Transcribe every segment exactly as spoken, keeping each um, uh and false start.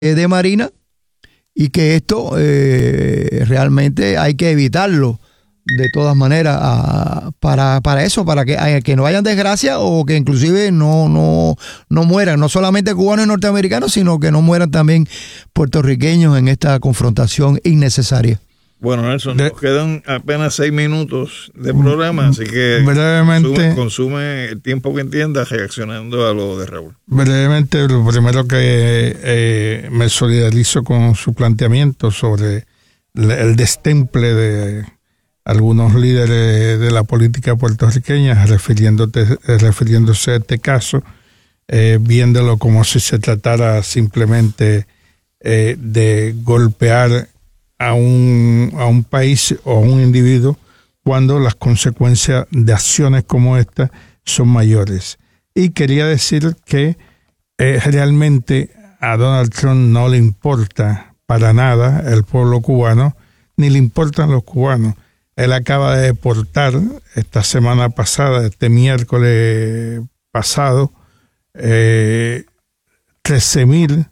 de Marina y que esto eh, realmente hay que evitarlo de todas maneras a, para, para eso, para que, a, que no hayan desgracia o que inclusive no, no, no mueran, no solamente cubanos y norteamericanos, sino que no mueran también puertorriqueños en esta confrontación innecesaria. Bueno, Nelson, de, nos quedan apenas seis minutos de programa, así que brevemente, consume, consume el tiempo que entienda reaccionando a lo de Raúl. Brevemente, lo primero que eh, me solidarizo con su planteamiento sobre el destemple de algunos líderes de la política puertorriqueña, refiriéndote, refiriéndose a este caso, eh, viéndolo como si se tratara simplemente eh, de golpear a un, a un país o a un individuo, cuando las consecuencias de acciones como esta son mayores. Y quería decir que eh, realmente a Donald Trump no le importa para nada el pueblo cubano, ni le importan los cubanos. Él acaba de deportar esta semana pasada, este miércoles pasado, eh, trece mil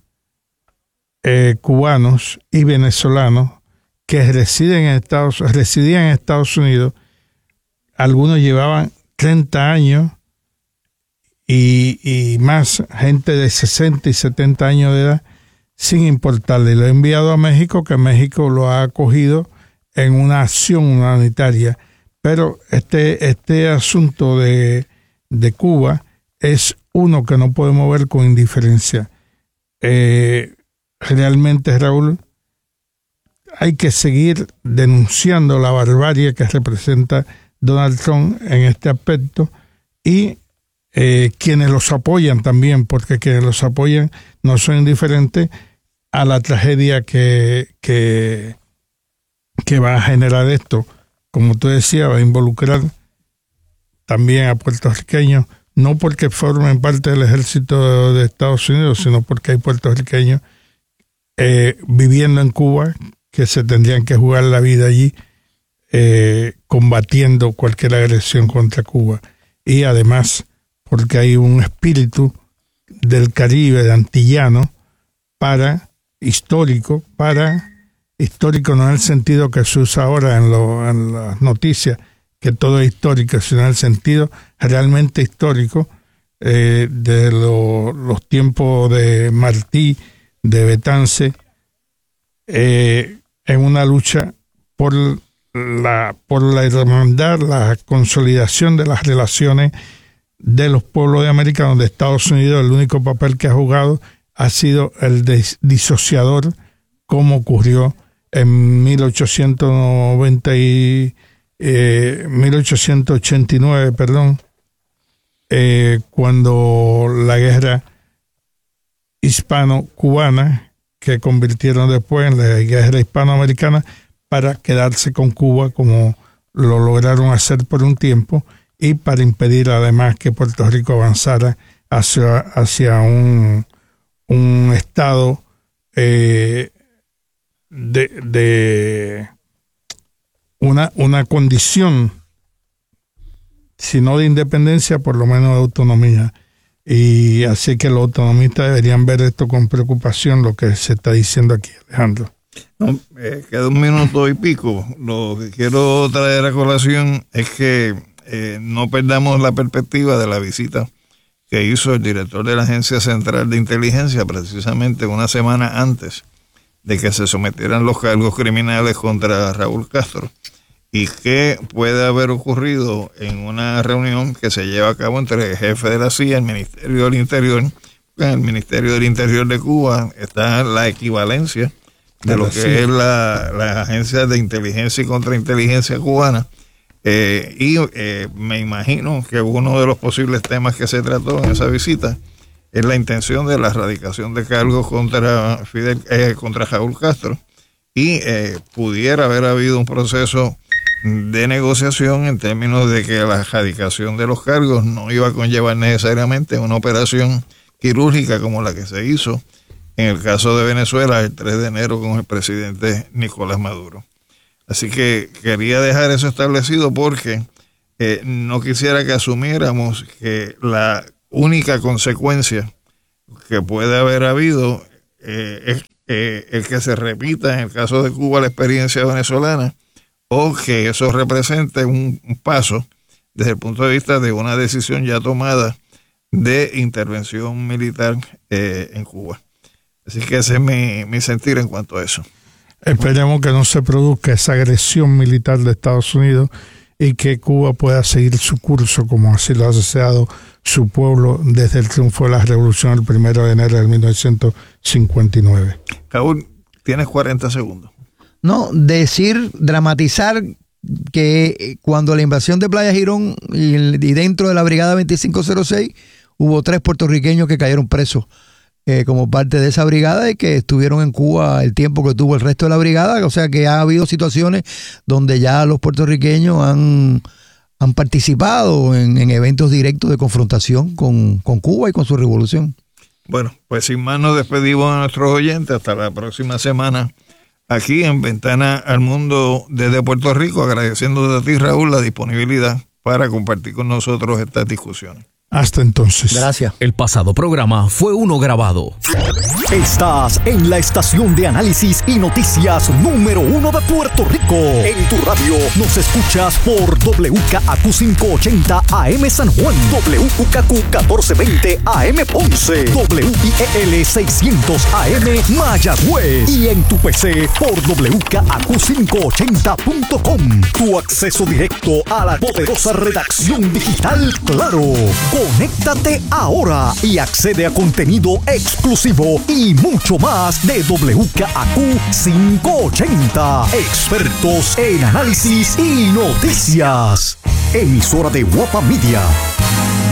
eh, cubanos y venezolanos que residen en Estados, residían en Estados Unidos. Algunos llevaban treinta años y, y más, gente de sesenta y setenta años de edad, sin importarle. Lo he enviado a México, que México lo ha acogido en una acción humanitaria. Pero este, este asunto de, de Cuba es uno que no podemos ver con indiferencia. Eh, realmente, Raúl, hay que seguir denunciando la barbarie que representa Donald Trump en este aspecto y eh, quienes los apoyan también, porque quienes los apoyan no son indiferentes a la tragedia que, que, que va a generar esto. Como tú decías, va a involucrar también a puertorriqueños, no porque formen parte del ejército de Estados Unidos, sino porque hay puertorriqueños eh, viviendo en Cuba que se tendrían que jugar la vida allí eh, combatiendo cualquier agresión contra Cuba. Y además porque hay un espíritu del Caribe, de antillano, para histórico, para histórico no en el sentido que se usa ahora en, lo, en las noticias, que todo es histórico, sino en el sentido realmente histórico eh, de lo, los tiempos de Martí, de Betance, eh, en una lucha por la, por la hermandad, la consolidación de las relaciones de los pueblos de América, donde Estados Unidos el único papel que ha jugado ha sido el de disociador, como ocurrió en mil ochocientos noventa y, eh, mil ochocientos ochenta y nueve, perdón, eh, cuando la guerra hispano-cubana, que convirtieron después en la guerra hispanoamericana, para quedarse con Cuba como lo lograron hacer por un tiempo y para impedir además que Puerto Rico avanzara hacia, hacia un, un estado eh, de, de una, una condición, si no de independencia, por lo menos de autonomía. Y así que los autonomistas deberían ver esto con preocupación, lo que se está diciendo aquí, Alejandro. No, eh, queda un minuto y pico. Lo que quiero traer a colación es que eh, no perdamos la perspectiva de la visita que hizo el director de la Agencia Central de Inteligencia precisamente una semana antes de que se sometieran los cargos criminales contra Raúl Castro, y qué puede haber ocurrido en una reunión que se lleva a cabo entre el jefe de la C I A y el Ministerio del Interior. En el Ministerio del Interior de Cuba está la equivalencia de lo que es la, la Agencia de Inteligencia y Contrainteligencia cubana, eh, y eh, me imagino que uno de los posibles temas que se trató en esa visita es la intención de la erradicación de cargos contra Fidel, eh, contra Raúl Castro, y eh, pudiera haber habido un proceso de negociación en términos de que la erradicación de los cargos no iba a conllevar necesariamente una operación quirúrgica como la que se hizo en el caso de Venezuela el tres de enero con el presidente Nicolás Maduro. Así que quería dejar eso establecido porque eh, no quisiera que asumiéramos que la única consecuencia que puede haber habido eh, es eh, el que se repita en el caso de Cuba la experiencia venezolana, o que eso represente un, un paso desde el punto de vista de una decisión ya tomada de intervención militar eh, en Cuba. Así que ese es mi, mi sentir en cuanto a eso. Esperemos que no se produzca esa agresión militar de Estados Unidos y que Cuba pueda seguir su curso como así lo ha deseado su pueblo desde el triunfo de la revolución el primero de enero de mil novecientos cincuenta y nueve. Raúl, tienes cuarenta segundos. No, decir, dramatizar que cuando la invasión de Playa Girón y, y dentro de la Brigada veinticinco cero seis hubo tres puertorriqueños que cayeron presos eh, como parte de esa brigada y que estuvieron en Cuba el tiempo que tuvo el resto de la brigada. O sea que ha habido situaciones donde ya los puertorriqueños han, han participado en, en eventos directos de confrontación con, con Cuba y con su revolución. Bueno, pues sin más nos despedimos de nuestros oyentes. Hasta la próxima semana aquí en Ventana al Mundo desde Puerto Rico, agradeciéndote a ti, Raúl, la disponibilidad para compartir con nosotros estas discusiones. Hasta entonces. Gracias. El pasado programa fue uno grabado. Estás en la estación de análisis y noticias número uno de Puerto Rico. En tu radio nos escuchas por W K A Q quinientos ochenta A M San Juan, W U K Q catorce veinte A M Ponce, W I E L seiscientos A M Mayagüez y en tu P C por W K A Q quinientos ochenta punto com. Tu acceso directo a la poderosa redacción digital Claro. Conéctate ahora y accede a contenido exclusivo y mucho más de W K A Q quinientos ochenta. Expertos en análisis y noticias. Emisora de Guapa Media.